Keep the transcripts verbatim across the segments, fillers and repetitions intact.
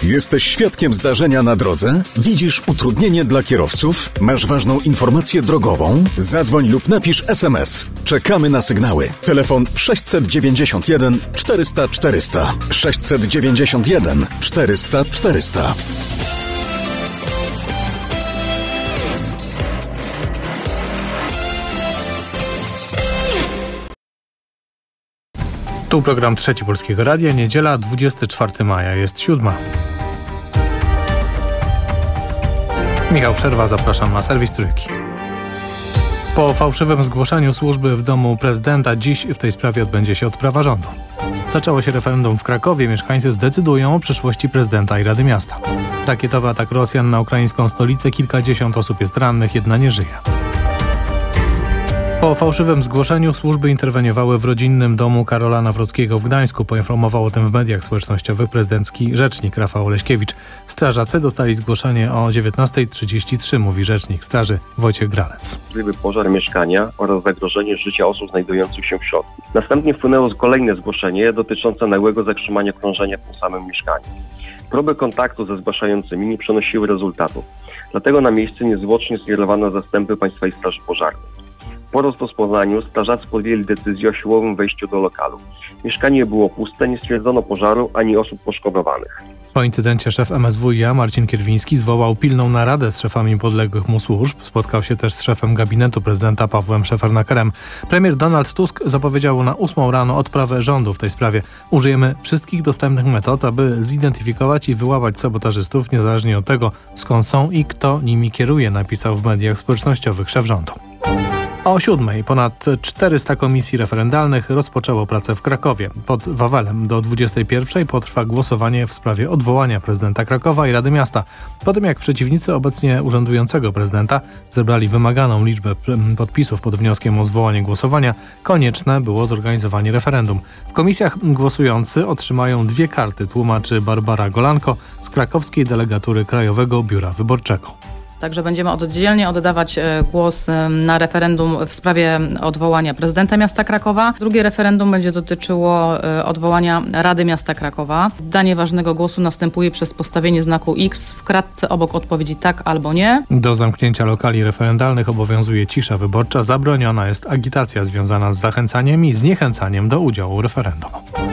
Jesteś świadkiem zdarzenia na drodze? Widzisz utrudnienie dla kierowców? Masz ważną informację drogową? Zadzwoń lub napisz es em es. Czekamy na sygnały. Telefon sześćset dziewięćdziesiąt jeden czterysta czterysta. sześćset dziewięćdziesiąt jeden czterysta czterysta. Tu program Trzeci Polskiego Radia, niedziela dwudziestego czwartego maja, jest siódma. Michał Przerwa, zapraszam na serwis Trójki. Po fałszywym zgłoszeniu służby w domu prezydenta dziś w tej sprawie odbędzie się odprawa rządu. Zaczęło się referendum w Krakowie, mieszkańcy zdecydują o przyszłości prezydenta i Rady Miasta. Rakietowy atak Rosjan na ukraińską stolicę, kilkadziesiąt osób jest rannych, jedna nie żyje. Po fałszywym zgłoszeniu służby interweniowały w rodzinnym domu Karola Nawrockiego w Gdańsku. Poinformował o tym w mediach społecznościowych prezydencki rzecznik Rafał Oleśkiewicz. Strażacy dostali zgłoszenie o dziewiętnasta trzydzieści trzy, mówi rzecznik straży Wojciech Gralec. Gdyby pożar mieszkania oraz zagrożenie życia osób znajdujących się w środku. Następnie wpłynęło kolejne zgłoszenie dotyczące nagłego zatrzymania krążenia w tym samym mieszkaniu. Próby kontaktu ze zgłaszającymi nie przynosiły rezultatów. Dlatego na miejsce niezwłocznie skierowano zastępy Państwowej Straży Pożarnej. Po rozpoznaniu strażacy podjęli decyzję o siłowym wejściu do lokalu. Mieszkanie było puste, nie stwierdzono pożaru ani osób poszkodowanych. Po incydencie szef em es wuj iA Marcin Kierwiński zwołał pilną naradę z szefami podległych mu służb. Spotkał się też z szefem gabinetu prezydenta Pawłem Szefernakerem. Premier Donald Tusk zapowiedział na ósmą rano odprawę rządu w tej sprawie. Użyjemy wszystkich dostępnych metod, aby zidentyfikować i wyłapać sabotażystów, niezależnie od tego, skąd są i kto nimi kieruje, napisał w mediach społecznościowych szef rządu. O siódmej ponad czterysta komisji referendalnych rozpoczęło pracę w Krakowie. Pod Wawelem do dwudziestej pierwszej potrwa głosowanie w sprawie odwołania prezydenta Krakowa i Rady Miasta. Po tym jak przeciwnicy obecnie urzędującego prezydenta zebrali wymaganą liczbę podpisów pod wnioskiem o zwołanie głosowania, konieczne było zorganizowanie referendum. W komisjach głosujący otrzymają dwie karty, tłumaczy Barbara Golanko z krakowskiej delegatury Krajowego Biura Wyborczego. Także będziemy oddzielnie oddawać głos na referendum w sprawie odwołania prezydenta miasta Krakowa. Drugie referendum będzie dotyczyło odwołania Rady Miasta Krakowa. Oddanie ważnego głosu następuje przez postawienie znaku X w kratce obok odpowiedzi tak albo nie. Do zamknięcia lokali referendalnych obowiązuje cisza wyborcza. Zabroniona jest agitacja związana z zachęcaniem i zniechęcaniem do udziału w referendum.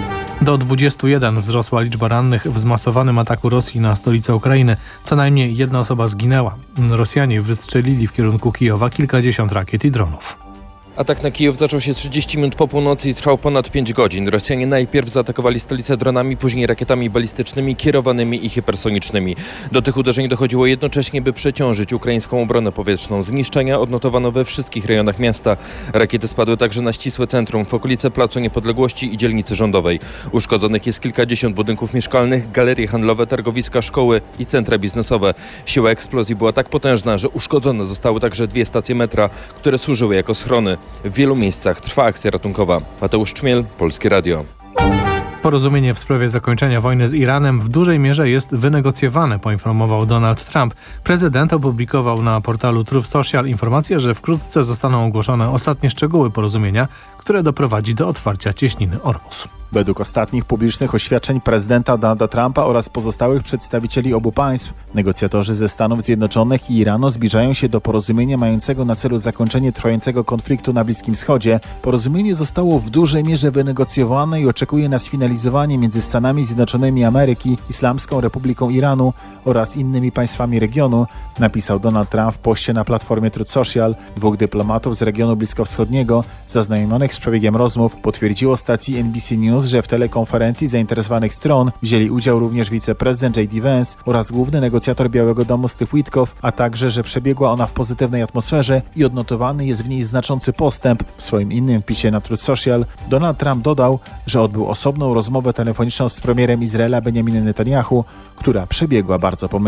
Do dwudziestu jeden wzrosła liczba rannych w zmasowanym ataku Rosji na stolicę Ukrainy. Co najmniej jedna osoba zginęła. Rosjanie wystrzelili w kierunku Kijowa kilkadziesiąt rakiet i dronów. Atak na Kijów zaczął się trzydzieści minut po północy i trwał ponad pięć godzin. Rosjanie najpierw zaatakowali stolicę dronami, później rakietami balistycznymi, kierowanymi i hipersonicznymi. Do tych uderzeń dochodziło jednocześnie, by przeciążyć ukraińską obronę powietrzną. Zniszczenia odnotowano we wszystkich rejonach miasta. Rakiety spadły także na ścisłe centrum, w okolice Placu Niepodległości i dzielnicy rządowej. Uszkodzonych jest kilkadziesiąt budynków mieszkalnych, galerie handlowe, targowiska, szkoły i centra biznesowe. Siła eksplozji była tak potężna, że uszkodzone zostały także dwie stacje metra, które służyły jako schrony. W wielu miejscach trwa akcja ratunkowa. Mateusz Czmiel, Polskie Radio. Porozumienie w sprawie zakończenia wojny z Iranem w dużej mierze jest wynegocjowane, poinformował Donald Trump. Prezydent opublikował na portalu Truth Social informację, że wkrótce zostaną ogłoszone ostatnie szczegóły porozumienia, które doprowadzi do otwarcia cieśniny Ormus. Według ostatnich publicznych oświadczeń prezydenta Donalda Trumpa oraz pozostałych przedstawicieli obu państw, negocjatorzy ze Stanów Zjednoczonych i Iranu zbliżają się do porozumienia mającego na celu zakończenie trwającego konfliktu na Bliskim Wschodzie. Porozumienie zostało w dużej mierze wynegocjowane i oczekuje na sfinalizowanie między Stanami Zjednoczonymi Ameryki, Islamską Republiką Iranu oraz innymi państwami regionu, napisał Donald Trump w poście na platformie Truth Social. Dwóch dyplomatów z regionu bliskowschodniego, zaznajomionych z przebiegiem rozmów, potwierdziło stacji N B C News, że w telekonferencji zainteresowanych stron wzięli udział również wiceprezydent J D Vance oraz główny negocjator Białego Domu Steve Witkoff, a także, że przebiegła ona w pozytywnej atmosferze i odnotowany jest w niej znaczący postęp. W swoim innym wpisie na Truth Social Donald Trump dodał, że odbył osobną rozmowę telefoniczną z premierem Izraela Benjaminem Netanyahu, która przebiegła bardzo pomyślnie.